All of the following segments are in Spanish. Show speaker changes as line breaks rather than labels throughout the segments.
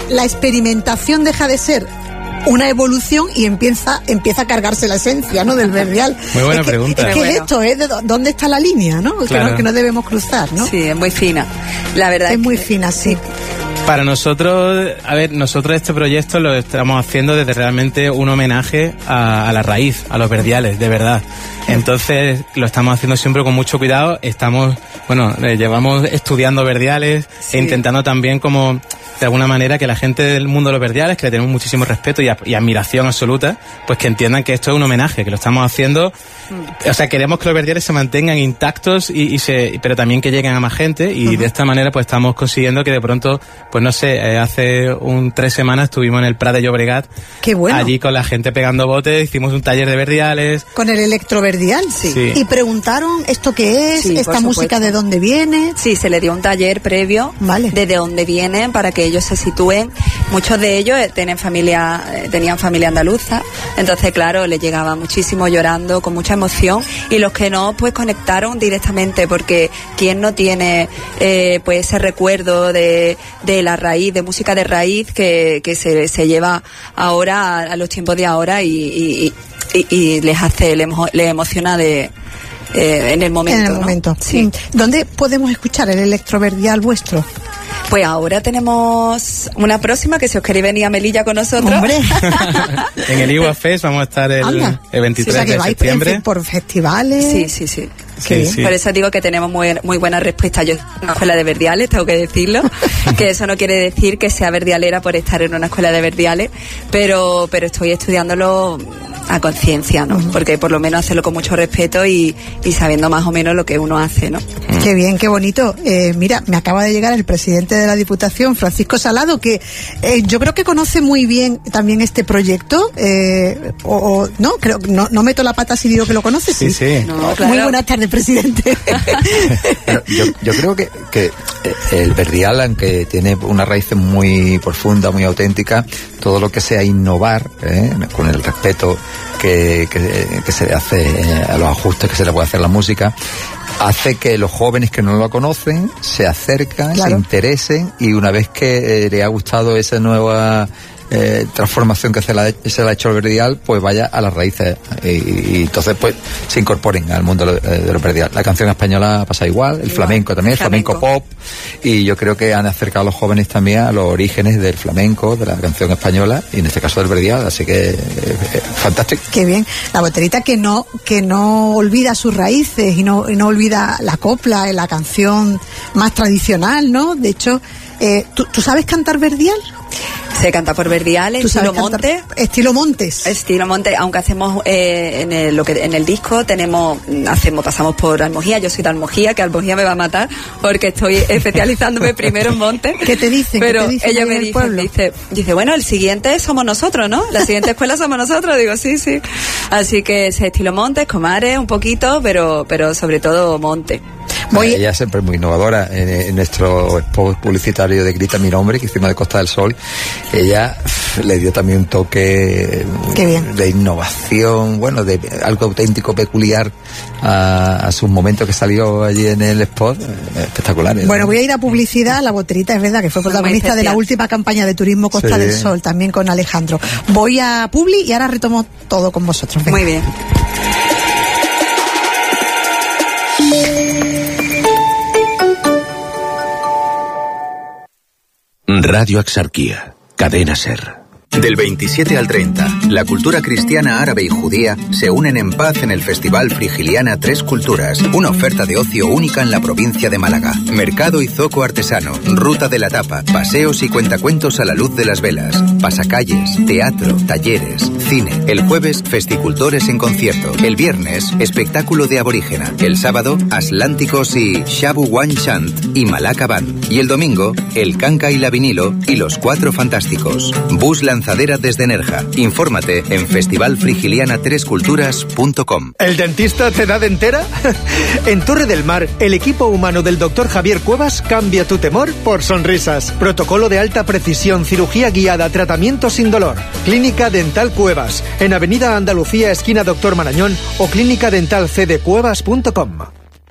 la experimentación deja de ser una evolución y empieza a cargarse la esencia, ¿no?, del verdial.
Muy buena pregunta.
Es que esto es de dónde está la línea, ¿no? Claro. Que no debemos cruzar, ¿no?
Sí, es muy fina. La verdad
es muy fina, sí.
Para nosotros, nosotros este proyecto lo estamos haciendo desde realmente un homenaje a la raíz, a los verdiales, de verdad. Entonces lo estamos haciendo siempre con mucho cuidado. Llevamos estudiando verdiales e intentando también como de alguna manera que la gente del mundo de los verdiales, que le tenemos muchísimo respeto y admiración absoluta, pues que entiendan que esto es un homenaje, que lo estamos haciendo. O sea, queremos que los verdiales se mantengan intactos pero también que lleguen a más gente y de esta manera pues estamos consiguiendo que de pronto, pues no sé, hace 3 semanas estuvimos en el Prat de Llobregat.
¡Qué bueno!
Allí con la gente pegando botes, hicimos un taller de verdiales.
Con el electroverdial, sí. Y preguntaron, ¿esto qué es? ¿Esta música de dónde viene?
Sí, se le dio un taller previo de dónde vienen para que ellos se sitúen. Muchos de ellos tenían familia andaluza, entonces claro, les llegaba muchísimo llorando, con mucha emoción, y los que no, pues conectaron directamente, porque quien no tiene pues ese recuerdo de la raíz, de música de raíz que se lleva ahora a los tiempos de ahora y les emociona en el momento. En el momento,
¿no? Sí. ¿Dónde podemos escuchar el electroverdial vuestro?
Pues ahora tenemos una próxima, que si os queréis venir a Melilla con nosotros.
¡Hombre!
En el Igua Fest vamos a estar el 23 de septiembre.
Por festivales.
Sí. Por eso digo que tenemos muy buena respuesta. Yo estoy en una escuela de verdiales, tengo que decirlo, que eso no quiere decir que sea verdialera por estar en una escuela de verdiales, pero estoy estudiándolo a conciencia, ¿no? Porque por lo menos hacerlo con mucho respeto y sabiendo más o menos lo que uno hace, ¿no?
Qué bien, qué bonito. Mira, me acaba de llegar el presidente de la Diputación, Francisco Salado, que yo creo que conoce muy bien también este proyecto, no meto la pata si digo que lo conoce.
Sí.
No, claro.
Muy buenas tardes, presidente.
Yo creo que el verdial, aunque tiene una raíz muy profunda, muy auténtica, todo lo que sea innovar, con el respeto que se hace a los ajustes que se le puede hacer a la música, hace que los jóvenes que no lo conocen se acercan, se interesen, y una vez que le ha gustado esa nueva transformación que se le ha hecho al verdial, pues vaya a las raíces y entonces pues se incorporen al mundo de los verdial. La canción española pasa igual, el flamenco también, el flamenco pop, y yo creo que han acercado a los jóvenes también a los orígenes del flamenco, de la canción española, y en este caso del verdial, así que fantástico.
Qué bien. La Boterita que no olvida sus raíces y no olvida la copla, la canción más tradicional, ¿no? De hecho, ¿tú sabes cantar verdial?
Se canta por verdiales, estilo Monte.
Estilo Montes.
Estilo Monte, aunque hacemos en el disco pasamos por Almojía. Yo soy de Almojía, que Almojía me va a matar porque estoy especializándome primero en Monte.
¿Qué te dicen?
Pero ellos me dice, bueno, el siguiente somos nosotros, ¿no? La siguiente escuela somos nosotros. Digo, sí. Así que ese estilo Montes, Comares, un poquito, pero sobre todo Monte.
Ella siempre es muy innovadora. En nuestro spot publicitario de Grita mi nombre, que hicimos de Costa del Sol, ella le dio también un toque de innovación, de algo auténtico, peculiar a sus momentos que salió allí en el spot, espectaculares.
Bueno, voy a ir a publicidad. La Boterita es verdad que fue protagonista de la última campaña de turismo Costa del Sol, también con Alejandro. Voy a publi y ahora retomo todo con vosotros. Venga.
Muy bien.
Radio Axarquía, Cadena Ser. Del 27 al 30, la cultura cristiana, árabe y judía se unen en paz en el Festival Frigiliana Tres Culturas, una oferta de ocio única en la provincia de Málaga. Mercado y zoco artesano, ruta de la tapa, paseos y cuentacuentos a la luz de las velas, pasacalles, teatro, talleres, cine. El jueves, festicultores en concierto. El viernes, espectáculo de aborígena. El sábado, Atlánticos y Shabu Wan Chant y Malaka Band. Y el domingo, el Canca y la Vinilo y los Cuatro Fantásticos. Bus lanzadera desde Nerja. Infórmate en festivalfrigiliana3culturas.com.
¿El dentista te da dentera? En Torre del Mar, el equipo humano del Dr. Javier Cuevas cambia tu temor por sonrisas. Protocolo de alta precisión, cirugía guiada, tratamiento sin dolor. Clínica Dental Cuevas, en Avenida Andalucía, esquina Doctor Marañón, o clínicadentaldcuevas.com.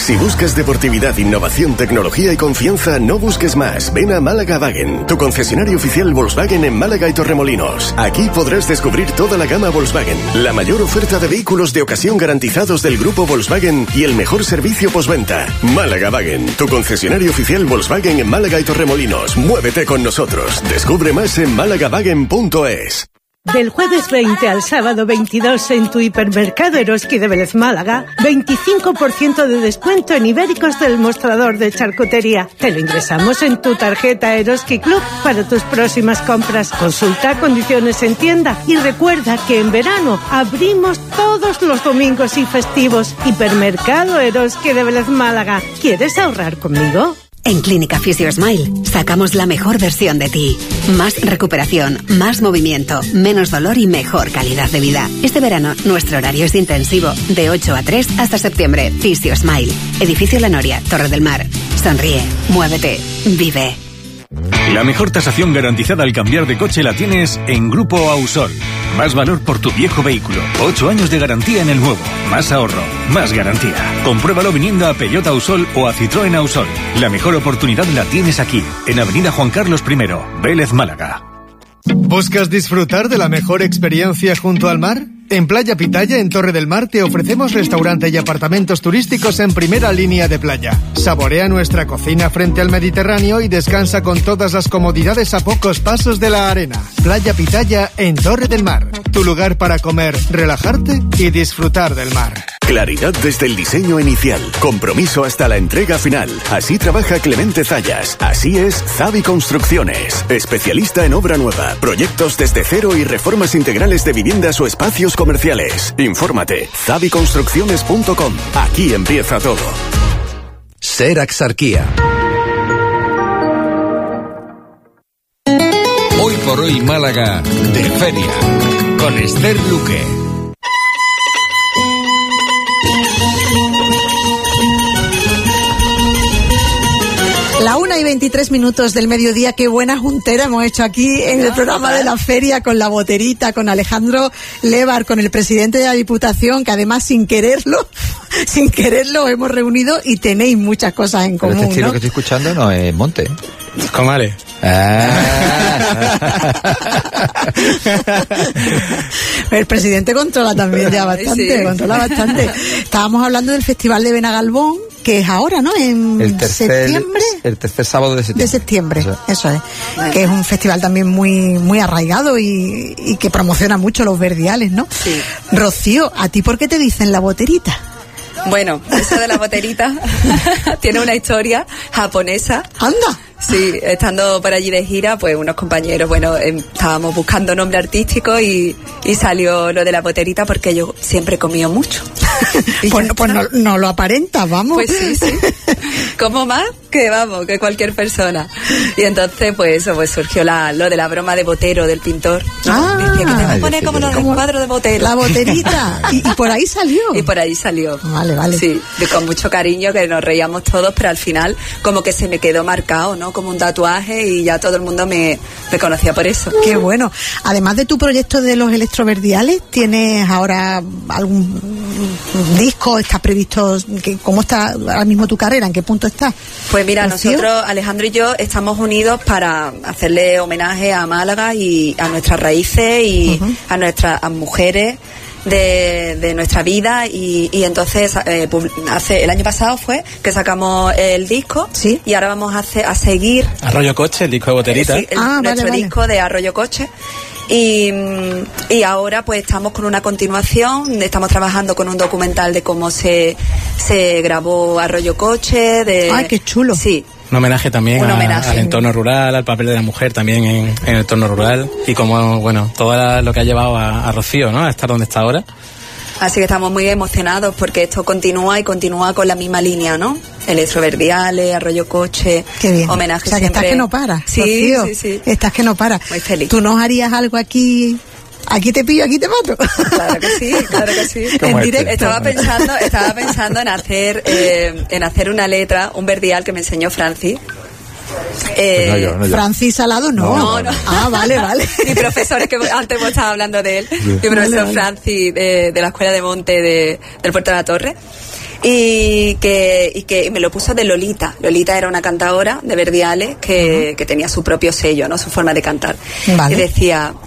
Si buscas deportividad, innovación, tecnología y confianza, no busques más. Ven a Málaga Wagen, tu concesionario oficial Volkswagen en Málaga y Torremolinos. Aquí podrás descubrir toda la gama Volkswagen, la mayor oferta de vehículos de ocasión garantizados del grupo Volkswagen y el mejor servicio postventa. Málaga Wagen, tu concesionario oficial Volkswagen en Málaga y Torremolinos. Muévete con nosotros. Descubre más en málaga-wagen.es.
Del jueves 20 al sábado 22 en tu hipermercado Eroski de Vélez Málaga, 25% de descuento en ibéricos del mostrador de charcutería. Te lo ingresamos en tu tarjeta Eroski Club para tus próximas compras. Consulta condiciones en tienda y recuerda que en verano abrimos todos los domingos y festivos. Hipermercado Eroski de Vélez Málaga. ¿Quieres ahorrar conmigo?
En Clínica PhysioSmile sacamos la mejor versión de ti. Más recuperación, más movimiento, menos dolor y mejor calidad de vida. Este verano nuestro horario es intensivo, de 8 a 3 hasta septiembre. PhysioSmile. Edificio La Noria, Torre del Mar. Sonríe, muévete, vive.
La mejor tasación garantizada al cambiar de coche la tienes en Grupo Ausol. Más valor por tu viejo vehículo. 8 años de garantía en el nuevo. Más ahorro, más garantía. Compruébalo viniendo a Peugeot Ausol o a Citroën Ausol. La mejor oportunidad la tienes aquí, en Avenida Juan Carlos I, Vélez, Málaga.
¿Buscas disfrutar de la mejor experiencia junto al mar? En Playa Pitaya, en Torre del Mar, te ofrecemos restaurante y apartamentos turísticos en primera línea de playa. Saborea nuestra cocina frente al Mediterráneo y descansa con todas las comodidades a pocos pasos de la arena. Playa Pitaya, en Torre del Mar. Tu lugar para comer, relajarte y disfrutar del mar.
Claridad desde el diseño inicial, compromiso hasta la entrega final. Así trabaja Clemente Zayas. Así es Zavi Construcciones. Especialista en obra nueva, proyectos desde cero y reformas integrales de viviendas o espacios comerciales. Infórmate, zaviconstrucciones.com. Aquí empieza todo.
Ser Axarquía. Hoy por hoy Málaga de feria con Esther Luque.
La 1:23 del mediodía, qué buena juntera hemos hecho aquí en el programa de la feria con la boterita, con Alejandro Lévar, con el presidente de la Diputación, que además sin quererlo hemos reunido y tenéis muchas cosas en común.
Pero este estilo,
¿no?
que estoy escuchando no es Monte.
Comales.
El presidente controla también ya bastante, controla bastante. Estábamos hablando del Festival de Benagalbón, que es ahora, ¿no? En septiembre.
El tercer sábado de septiembre.
Eso es. Que es un festival también muy arraigado y que promociona mucho los verdiales, ¿no?
Sí.
Rocío, ¿a ti por qué te dicen la boterita?
Bueno, eso de la boterita tiene una historia japonesa.
¡Anda!
Sí, estando por allí de gira, pues unos compañeros, estábamos buscando nombre artístico y salió lo de la boterita porque yo siempre he comido mucho.
Pues no lo aparenta, vamos.
Pues sí. Como más que cualquier persona. Y entonces, pues surgió lo de la broma de Botero, del pintor, ¿no? Decía que te vas a poner como los cuadros de Botero.
La boterita. y por ahí salió.
Y por ahí salió.
Vale.
Sí, con mucho cariño, que nos reíamos todos, pero al final como que se me quedó marcado, ¿no? Como un tatuaje y ya todo el mundo me conocía por eso.
Qué bueno. Además de tu proyecto de los electroverdiales, ¿tienes ahora algún disco? ¿Estás previsto? ¿Cómo está ahora mismo tu carrera? ¿En qué punto estás?
Pues mira,
¿Rocío?
nosotros, Alejandro y yo, estamos unidos para hacerle homenaje a Málaga y a nuestras raíces y a nuestras mujeres de nuestra vida y entonces el año pasado fue que sacamos el disco.
¿Sí?
Y ahora vamos a seguir
Arroyo Coche, el disco de boterita.
Sí, nuestro disco de Arroyo Coche. Y ahora pues estamos con una continuación, estamos trabajando con un documental de cómo se grabó Arroyo Coche.
¡Ay, qué chulo!
Sí.
Un homenaje también al entorno rural, al papel de la mujer también en el entorno rural y como, todo lo que ha llevado a Rocío, ¿no? A estar donde está ahora.
Así que estamos muy emocionados porque esto continúa con la misma línea, ¿no? Electroverdiales, Arroyo Coche,
qué bien.
Homenaje
o sea,
siempre.
Que estás que no paras,
Sí,
Rocío.
sí.
Estás que no paras.
Muy feliz.
¿Tú nos harías algo aquí? Aquí te pillo, aquí te mato.
Claro que sí.
En directo.
Estaba pensando en hacer una letra, un verdial que me enseñó Francis.
No.
Francis Salado no. Ah, vale.
Mi profesor, que antes hemos estado hablando de él, mi profesor Francis de la Escuela de Monte del Puerto de la Torre. y que me lo puso de Lolita. Lolita era una cantadora de Verdiales que tenía su propio sello, ¿no? Su forma de cantar.
Vale.
Y decía,